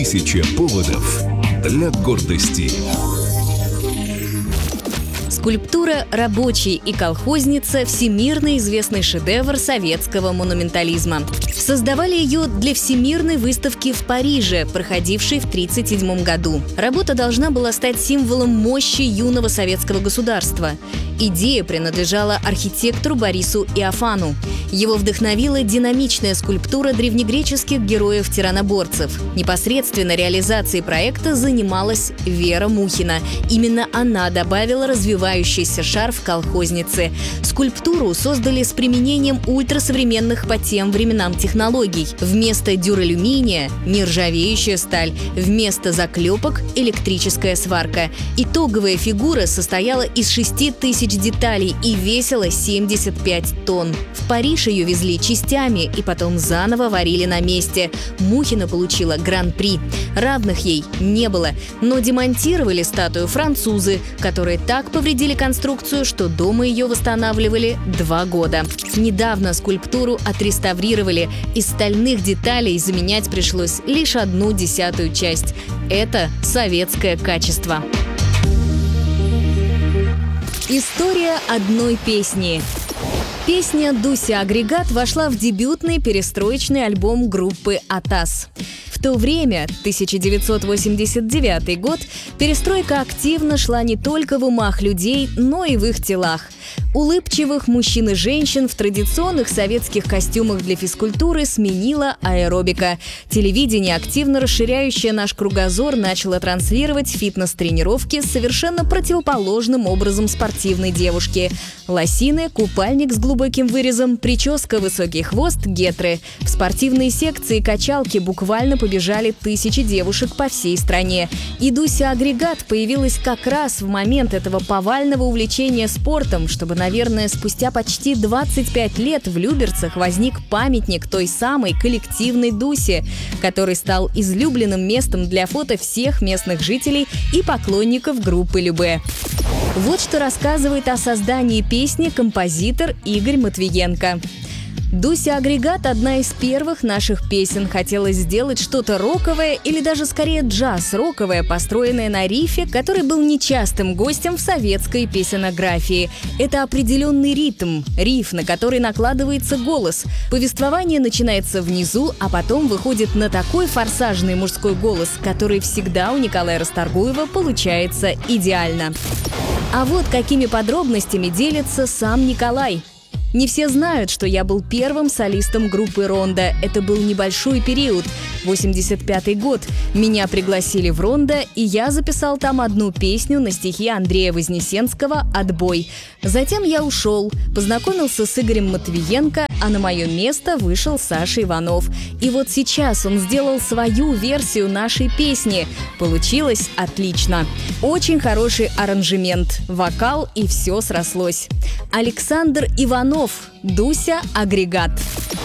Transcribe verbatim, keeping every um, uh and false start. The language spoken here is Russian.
Тысяча поводов для гордости. Скульптура «Рабочий и колхозница» – всемирно известный шедевр советского монументализма. Создавали ее для Всемирной выставки в Париже, проходившей в тысяча девятьсот тридцать седьмом году. Работа должна была стать символом мощи юного советского государства. Идея принадлежала архитектору Борису Иофану. Его вдохновила динамичная скульптура древнегреческих героев-тираноборцев. Непосредственно реализацией проекта занималась Вера Мухина. Именно она добавила развивающийся шарф колхозницы. Скульптуру создали с применением ультрасовременных по тем временам технологий. Вместо дюралюминия – нержавеющая сталь, вместо заклепок – электрическая сварка. Итоговая фигура состояла из шести тысяч деталей и весила семьдесят пять тонн. В Париж ее везли частями и потом заново варили на месте. Мухина получила гран-при. Равных ей не было, но демонтировали статую французы, которые так повредили конструкцию, что дома ее восстанавливали два года. Недавно скульптуру отреставрировали. Из стальных деталей заменять пришлось лишь одну десятую часть. Это советское качество. История одной песни. Песня «Дуся Агрегат» вошла в дебютный перестроечный альбом группы «Атас». В то время, тысяча девятьсот восемьдесят девятый год, перестройка активно шла не только в умах людей, но и в их телах. Улыбчивых мужчин и женщин в традиционных советских костюмах для физкультуры сменила аэробика. Телевидение, активно расширяющее наш кругозор, начало транслировать фитнес-тренировки с совершенно противоположным образом спортивной девушки. Лосины, купальник с глубоким вырезом, прическа, высокий хвост, гетры. В спортивные секции качалки буквально побежали тысячи девушек по всей стране. И Дуся Агрегат появилась как раз в момент этого повального увлечения спортом, чтобы, наверное, спустя почти двадцать пять лет в Люберцах возник памятник той самой коллективной Дусе, который стал излюбленным местом для фото всех местных жителей и поклонников группы Любэ. Вот что рассказывает о создании песни композитор Игорь Матвиенко. «Дуся Агрегат» — одна из первых наших песен. Хотелось сделать что-то роковое или даже скорее джаз-роковое, построенное на рифе, который был нечастым гостем в советской песенографии. Это определенный ритм, риф, на который накладывается голос. Повествование начинается внизу, а потом выходит на такой форсажный мужской голос, который всегда у Николая Расторгуева получается идеально. А вот какими подробностями делится сам Николай. Не все знают, что я был первым солистом группы «Рондо». Это был небольшой период, восемьдесят пятый год. Меня пригласили в «Рондо», и я записал там одну песню на стихи Андрея Вознесенского «Отбой». Затем я ушел, познакомился с Игорем Матвиенко, а на мое место вышел Саша Иванов. И вот сейчас он сделал свою версию нашей песни. Получилось отлично. Очень хороший аранжемент, вокал, и все срослось. Александр Иванов, «Дуся Агрегат».